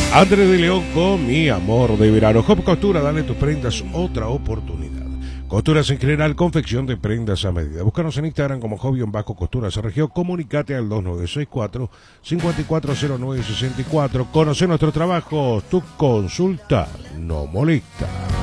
Andrés de León con Mi Amor de Verano. Hop Costura, dale tus prendas otra oportunidad. Costuras en general, confección de prendas a medida. Búscanos en Instagram como Hobby-Costuras Región. Comunicate al 2964-540964. Conoce nuestro trabajo. Tu consulta no molesta.